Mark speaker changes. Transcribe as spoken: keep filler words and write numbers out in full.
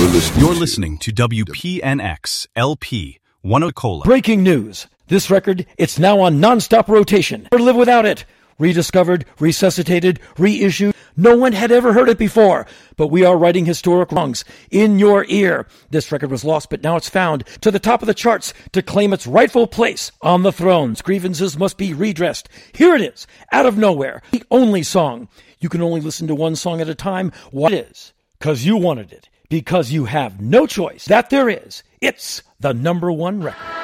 Speaker 1: You're listening,
Speaker 2: You're listening to W P N X L P Wanacola.
Speaker 3: Breaking news. This record, it's now on non-stop rotation. Never live without it. Rediscovered, resuscitated, reissued. No one had ever heard it before. But we are writing historic wrongs in your ear. This record was lost, but now it's found to the top of the charts to claim its rightful place on the thrones. Grievances must be redressed. Here it is, out of nowhere. The only song. You can only listen to one song at a time. What is? Because you wanted it. Because you have no choice. That there is. It's the number one record.